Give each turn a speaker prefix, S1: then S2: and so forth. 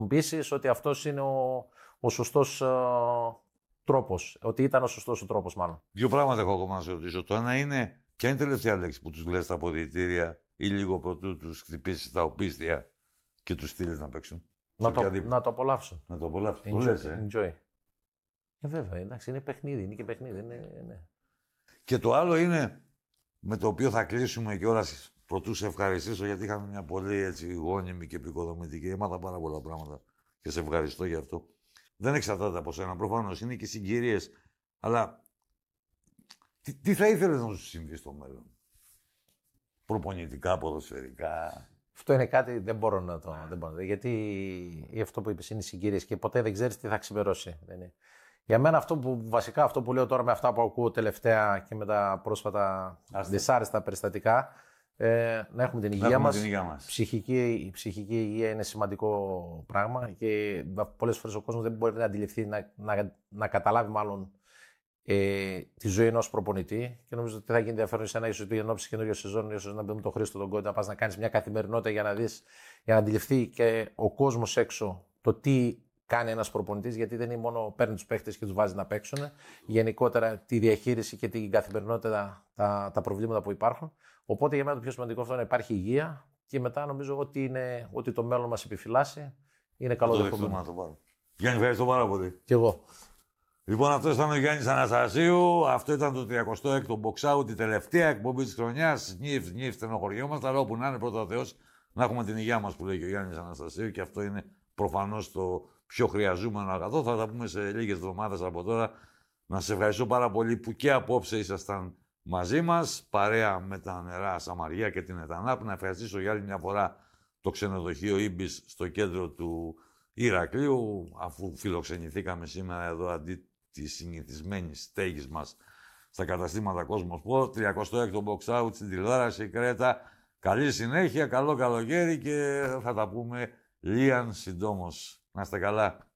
S1: πείσεις ότι αυτός είναι ο σωστός τρόπος. Ότι ήταν ο σωστός ο τρόπος, μάλλον.
S2: Δύο πράγματα έχω ακόμα να σε ρωτήσω. Το ένα είναι, ποια είναι η τελευταία λέξη που τους λες στα αποδυτήρια ή λίγο πρωτού τους χτυπήσεις τα οπίστια και τους στείλεις να παίξουν.
S1: Να το απολαύσουν.
S2: Να το απολαύσουν.
S1: Enjoy.
S2: Το λες,
S1: Enjoy. Βέβαια, εντάξει, είναι παιχνίδι. Είναι και παιχνίδι. Ναι.
S2: Και το άλλο είναι, με το οποίο θα κλείσουμε κιόλας, πρωτού σε ευχαριστήσω, γιατί είχαμε μια πολύ έτσι γόνιμη και επικοδομητική. Έμαθα πάρα πολλά πράγματα και σε ευχαριστώ γι' αυτό. Δεν εξαρτάται από σένα, προφανώς είναι και συγκυρίες. Αλλά τι θα ήθελες να σου συμβεί στο μέλλον? Προπονητικά, ποδοσφαιρικά.
S1: Αυτό είναι κάτι δεν μπορώ να το. Δεν μπορώ, γιατί αυτό που είπες είναι συγκυρίες και ποτέ δεν ξέρεις τι θα ξημερώσει. Για μένα βασικά αυτό που λέω τώρα με αυτά που ακούω τελευταία και με τα πρόσφατα δυσάρεστα περιστατικά, να έχουμε την υγεία μας. Η ψυχική υγεία είναι σημαντικό πράγμα και πολλές φορές ο κόσμος δεν μπορεί να αντιληφθεί, να καταλάβει μάλλον τη ζωή ενός προπονητή και νομίζω ότι θα γίνει ενδιαφέρον σε ένα ίσως για ενόψει καινούριο σεζόν, ίσως να δούμε τον Χρήστο τον Κόντα, να πας να κάνεις μια καθημερινότητα για να δεις, για να αντιληφθεί και ο κόσμος έξω το τι κάνει ένας προπονητής, γιατί δεν είναι μόνο παίρνει τους παίχτες και τους βάζει να παίξουν. Γενικότερα τη διαχείριση και την καθημερινότητα, τα προβλήματα που υπάρχουν. Οπότε για μένα το πιο σημαντικό αυτό είναι να υπάρχει υγεία και μετά νομίζω ότι το μέλλον μας επιφυλάσσει είναι καλό δεχόμενο.
S2: Γιάννη, ευχαριστώ πάρα πολύ.
S1: Κι εγώ.
S2: Λοιπόν, αυτό ήταν ο Γιάννης Αναστασίου. Αυτό ήταν το 36ο Box Out, η τελευταία εκπομπή της χρονιάς. Νιεφ, στενοχωριόμαστε, αλλά όπου να είναι, πρώτα ο Θεός, να έχουμε την υγεία μας που λέει και ο Γιάννης Αναστασίου και αυτό είναι προφανώς το πιο χρειαζόμενο αγαθό. Θα τα πούμε σε λίγες εβδομάδες από τώρα. Να σας ευχαριστώ πάρα πολύ που και απόψε ήσασταν μαζί μας, παρέα με τα νερά Σαμαριά και την Ετανάπ. Να ευχαριστήσω για άλλη μια φορά το ξενοδοχείο Ήμπις στο κέντρο του Ηρακλείου, αφού φιλοξενηθήκαμε σήμερα εδώ αντί της συνηθισμένης στέγης μας στα καταστήματα Cosmos Sport. 36ο Box Out στην τηλεόραση Κρέτα. Καλή συνέχεια, καλό καλοκαίρι και θα τα πούμε λίαν συντόμως. Να είστε καλά.